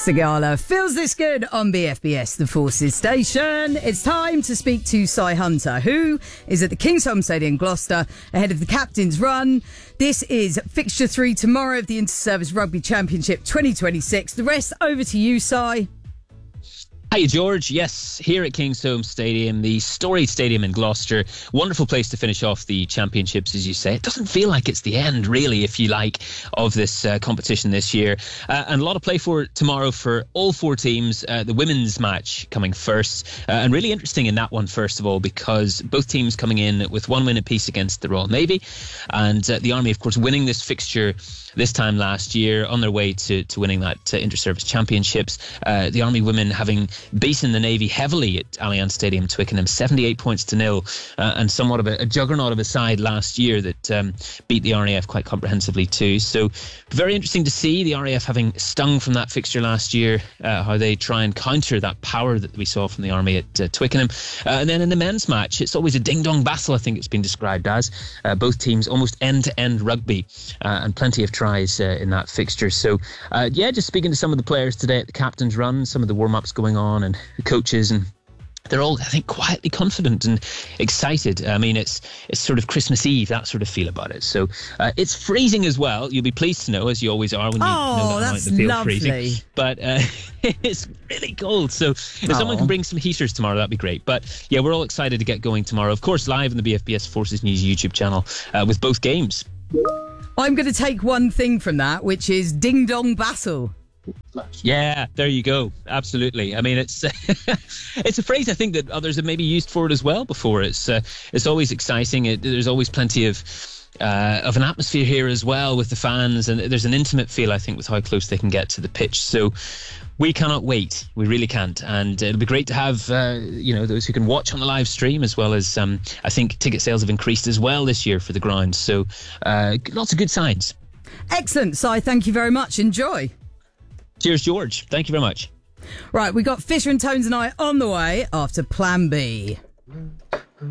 Sigala feels this good on BFBS, the Forces Station. It's time to speak to Cy Hunter, who is at the Kingsholm Stadium, Gloucester, ahead of the captain's run. This is fixture 3 tomorrow of the Inter-Service Rugby Championship 2026. The rest over to you, Cy. Hi, George. Yes, here at Kingsholm Stadium, the storied stadium in Gloucester. Wonderful place to finish off the championships, as you say. It doesn't feel like it's the end, really, if you like, of this competition this year. And a lot of play for tomorrow for all four teams. The women's match coming first. And really interesting in that one, first of all, because both teams coming in with one win apiece against the Royal Navy. And the Army, of course, winning this fixture this time last year, on their way to winning that Inter-Service Championships. The Army women having beaten the Navy heavily at Allianz Stadium, Twickenham, 78 points to 0, and somewhat of a juggernaut of a side last year that beat the RAF quite comprehensively too. So very interesting to see the RAF having stung from that fixture last year, how they try and counter that power that we saw from the Army at Twickenham. And then in the men's match, it's always a ding-dong battle, I think it's been described as. Both teams almost end-to-end rugby, and plenty of tries in that fixture. So just speaking to some of the players today at the captain's run, some of the warm-ups going on, and the coaches, and they're all, I think, quietly confident and excited. I mean, it's sort of Christmas Eve, that sort of feel about it. So it's freezing as well. You'll be pleased to know, as you always are when you know that that's might feel lovely. freezing. But it's really cold. So if someone can bring some heaters tomorrow, that'd be great. But yeah, we're all excited to get going tomorrow. Of course, live on the BFBS Forces News YouTube channel with both games. I'm going to take one thing from that, which is ding-dong battle. Yeah, there you go. Absolutely. I mean, it's it's a phrase I think that others have maybe used for it as well before. It's always exciting. There's always plenty of an atmosphere here as well with the fans, and there's an intimate feel, I think, with how close they can get to the pitch. So we cannot wait. We really can't. And it'll be great to have those who can watch on the live stream, as well as I think ticket sales have increased as well this year for the ground. So lots of good signs. Excellent, Si. Thank you very much. Enjoy. Cheers, George. Thank you very much. Right, we got Fisher and Tones and I on the way after Plan B.